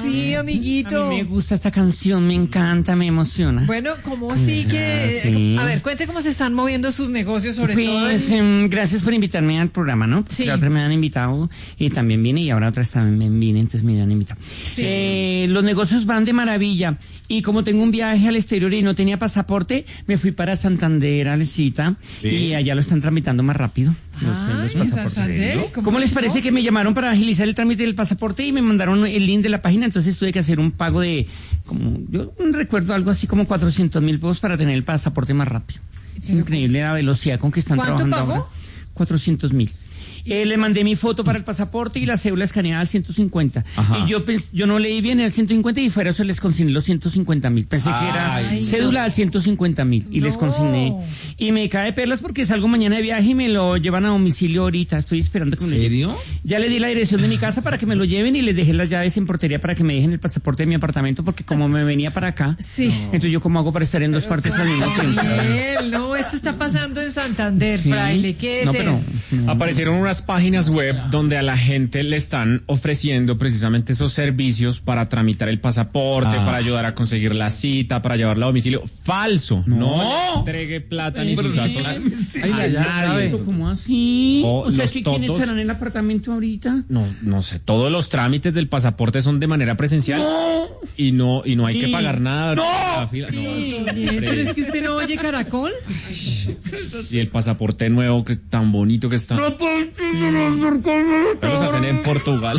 sí, amiguito. A mí me gusta esta canción, me encanta, me emociona. Bueno, ¿cómo así que...? Sí. A ver, cuente cómo se están moviendo sus negocios, sobre todo. Gracias por invitarme al programa, ¿no? Sí. La otra me han invitado y también vine, y ahora otras también vine, entonces me han invitado. Sí. Los negocios van de maravilla, y como tengo un viaje al exterior y no tenía pasaporte, me fui para Santander, Alecita, y allá lo están tramitando más rápido. Ah, los ¿en pasaportes. Santander? ¿Cómo les parece que me llamaron para agilizar el trámite del pasaporte y me mandaron el link de la página? Entonces tuve que hacer un pago de, yo recuerdo algo así como 400,000 pesos para tener el pasaporte más rápido. Es increíble la velocidad con que están trabajando pagó? ahora. 400,000. Le mandé mi foto para el pasaporte y la cédula escaneada al 150. Ajá. Y yo no leí bien el 150 y fuera eso les consigné los 150,000. Pensé que era cédula al 150,000 y les consigné. Y me cae perlas porque salgo mañana de viaje y me lo llevan a domicilio ahorita. Estoy esperando que me lo lleven. ¿Serio? Ya le di la dirección de mi casa para que me lo lleven y les dejé las llaves en portería para que me dejen el pasaporte de mi apartamento porque como me venía para acá, Sí. entonces yo cómo hago para estar en dos partes al mismo tiempo. Gabriel, no, esto está pasando en Santander, Sí. fraile. ¿Qué es No, pero- eso? Aparecieron unas páginas web donde a la gente le están ofreciendo precisamente esos servicios para tramitar el pasaporte, para ayudar a conseguir la cita, para llevarla a domicilio. Falso. No entregue plata ni sus datos a nadie. ¿Pero cómo así? Oh, O sea, los que ¿quién tontos. estará en el apartamento ahorita? No sé, todos los trámites del pasaporte son de manera presencial y no hay que pagar nada. La fila, Pero es que usted no oye Caracol. Y el pasaporte nuevo, que tan bonito que está. Los hacen en Portugal.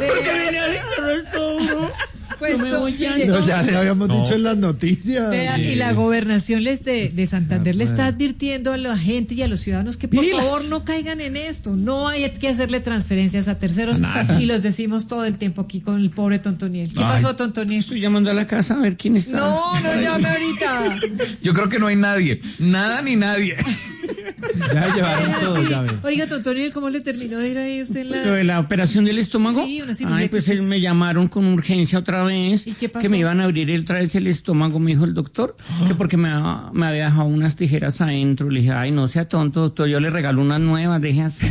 Pues No me voy ya, mire, No, ya le habíamos dicho en las noticias. vea, y la gobernación de Santander le está advirtiendo a la gente y a los ciudadanos que por favor no caigan en esto. No hay que hacerle transferencias a terceros y los decimos todo el tiempo aquí con el pobre Tontoniel. ¿Qué pasó, Tontoniel? Estoy llamando a la casa a ver quién está. No llame ahorita. Yo creo que no hay nadie. Nada ni nadie. Ya llevaron todo, ya ven. Oiga, Tontoniel, ¿cómo le terminó de ir ahí usted en Lo de la operación del estómago. Sí, una cirugía Ay, pues que- me llamaron con urgencia otra vez. ¿Y qué pasó? Que me iban a abrir otra vez el estómago, me dijo el doctor. Que porque me había dejado unas tijeras adentro. Le dije, ay, no sea tonto, doctor, yo le regalo unas nuevas, deje así.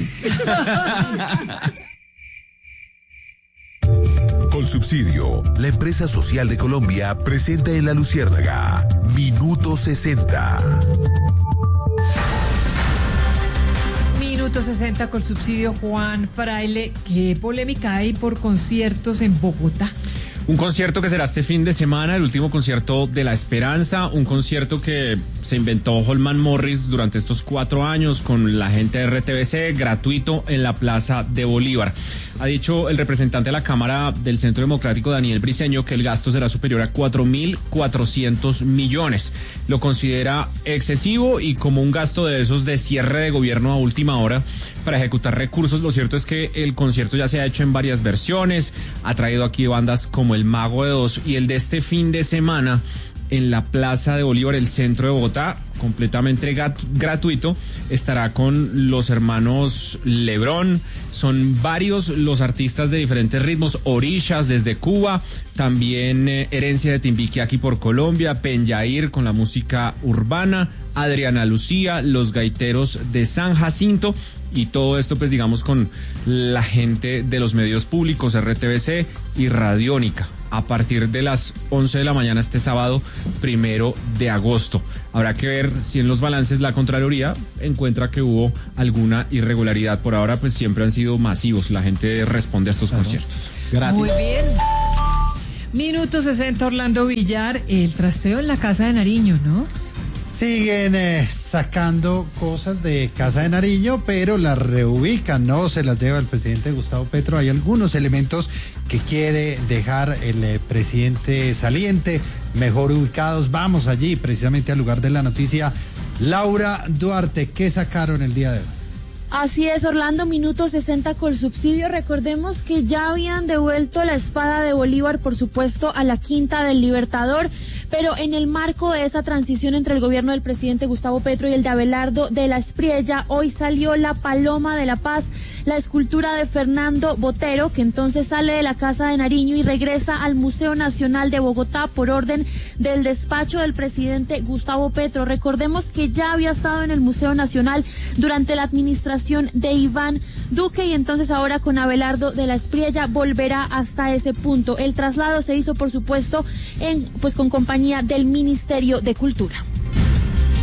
Colsubsidio, la empresa social de Colombia, presenta en La Luciérnaga Minuto 60. Minuto 60 con subsidio. Juan Fraile, ¿qué polémica hay por conciertos en Bogotá? Un concierto que será este fin de semana, el último concierto de La Esperanza, un concierto que se inventó Holman Morris durante estos 4 años con la gente de RTBC, gratuito en la Plaza de Bolívar. Ha dicho el representante de la Cámara del Centro Democrático, Daniel Briceño, que el gasto será superior a 4.400 millones. Lo considera excesivo y como un gasto de esos de cierre de gobierno a última hora para ejecutar recursos. Lo cierto es que el concierto ya se ha hecho en varias versiones, ha traído aquí bandas como El Mago de Oz, y el de este fin de semana en la Plaza de Bolívar, el centro de Bogotá, completamente gratuito, estará con los hermanos Lebrón. Son varios los artistas de diferentes ritmos, Orishas desde Cuba, también Herencia de Timbiquí aquí por Colombia, Penyair con la música urbana, Adriana Lucía, los gaiteros de San Jacinto, y todo esto pues digamos con la gente de los medios públicos, RTBC y Radiónica, a partir de las 11 de la mañana este sábado 1 de agosto. Habrá que ver si en los balances la Contraloría encuentra que hubo alguna irregularidad. Por ahora pues siempre han sido masivos, la gente responde a estos conciertos. Gratis. Muy bien. Minuto 60, Orlando Villar, el trasteo en la Casa de Nariño, ¿no? Siguen sacando cosas de Casa de Nariño, pero las reubican, no se las lleva el presidente Gustavo Petro. Hay algunos elementos que quiere dejar el presidente saliente mejor ubicados. Vamos allí, precisamente al lugar de la noticia. Laura Duarte, ¿qué sacaron el día de hoy? Así es, Orlando, minuto 60 con subsidio. Recordemos que ya habían devuelto la espada de Bolívar, por supuesto, a la Quinta del Libertador, Pero en el marco de esa transición entre el gobierno del presidente Gustavo Petro y el de Abelardo de la Espriella, hoy salió la Paloma de la Paz, la escultura de Fernando Botero, que entonces sale de la Casa de Nariño y regresa al Museo Nacional de Bogotá por orden del despacho del presidente Gustavo Petro. Recordemos que ya había estado en el Museo Nacional durante la administración de Iván Duque y entonces ahora con Abelardo de la Espriella volverá hasta ese punto. El traslado se hizo, por supuesto, con compañía del Ministerio de Cultura.